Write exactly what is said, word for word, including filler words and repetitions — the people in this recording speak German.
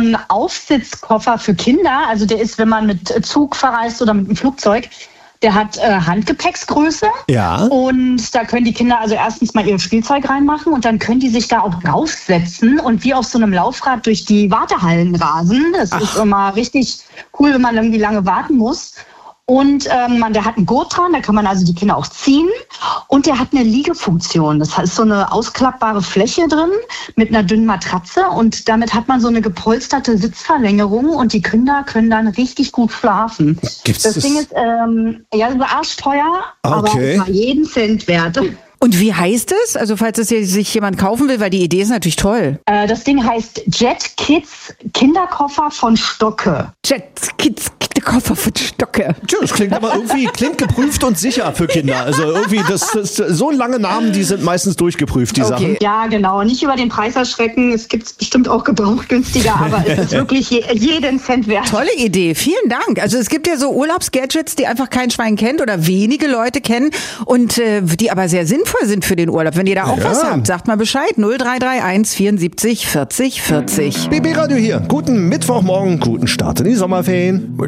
ein Aufsitzkoffer für Kinder. Also der ist, wenn man mit Zug verreist oder mit einem Flugzeug, der hat äh, Handgepäcksgröße. Ja. Und da können die Kinder also erstens mal ihr Spielzeug reinmachen und dann können die sich da auch draufsetzen und wie auf so einem Laufrad durch die Wartehallen rasen. Das Ach. ist immer richtig cool, wenn man irgendwie lange warten muss. Und ähm, man, der hat einen Gurt dran, da kann man also die Kinder auch ziehen. Und der hat eine Liegefunktion. Das ist so eine ausklappbare Fläche drin mit einer dünnen Matratze. Und damit hat man so eine gepolsterte Sitzverlängerung. Und die Kinder können dann richtig gut schlafen. Gibt's das, das Ding ist ähm, ja so arschteuer, Okay. aber jeden Cent wert. Und wie heißt es? Also falls es sich jemand kaufen will, weil die Idee ist natürlich toll. Äh, das Ding heißt Jet Kids Kinderkoffer von Stocke. Jet Kids Kinderkoffer von Stocke. Tja, das klingt aber irgendwie klingt geprüft und sicher für Kinder. Also irgendwie, das, das so lange Namen, die sind meistens durchgeprüft, die Okay. Sachen. Ja, genau. Nicht über den Preis erschrecken. Es gibt es bestimmt auch gebraucht günstiger, aber es ist wirklich je, jeden Cent wert. Tolle Idee, vielen Dank. Also es gibt ja so Urlaubsgadgets, die einfach kein Schwein kennt oder wenige Leute kennen und äh, die aber sehr sinnvoll sind für den Urlaub. Wenn ihr da auch Ja. was habt, sagt mal Bescheid. null drei drei eins vierundsiebzig vierzig vierzig. B B Radio hier. Guten Mittwochmorgen, guten Start in die Sommerferien.